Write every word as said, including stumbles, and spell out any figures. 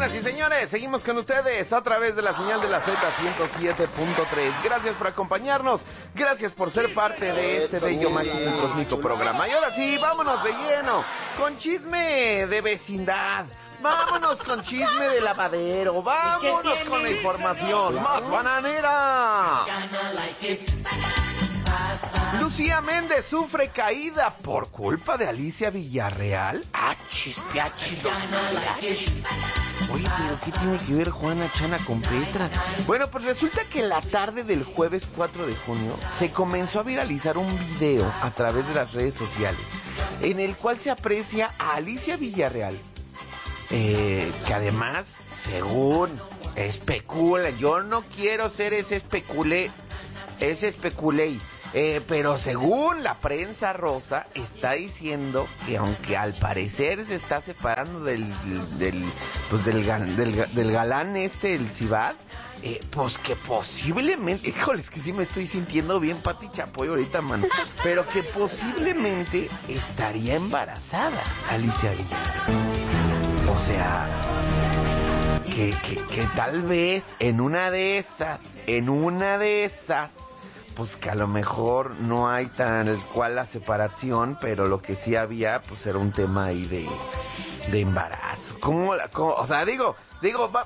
Señoras y señores, seguimos con ustedes a través de la señal de la Z ciento siete punto tres. Gracias por acompañarnos, gracias por ser parte de este bello, mágico y cósmico programa. Y ahora sí, vámonos de lleno con chisme de vecindad. Vámonos con chisme de lavadero. Vámonos con la información más bananera. Lucía Méndez sufre caída por culpa de Alicia Villarreal. Achis, piachis, Oye, pero ¿qué tiene que ver Juana Chana con Petra? Bueno, pues resulta que en la tarde del jueves cuatro de junio se comenzó a viralizar un video a través de las redes sociales en el cual se aprecia a Alicia Villarreal, eh, que además, según especula, yo no quiero ser ese especulé, ese especulé, eh, pero según la prensa rosa está diciendo que aunque al parecer se está separando del del pues del, del, del galán este, el Cibad, eh, pues que posiblemente, híjoles, que sí me estoy sintiendo bien Pati Chapoy ahorita, man, pero que posiblemente estaría embarazada Alicia Villarreal. O sea, que, que, que tal vez en una de esas, en una de esas, pues que a lo mejor no hay tal cual la separación, pero lo que sí había, pues era un tema ahí de, de embarazo. ¿Cómo, cómo? O sea, digo, digo, va,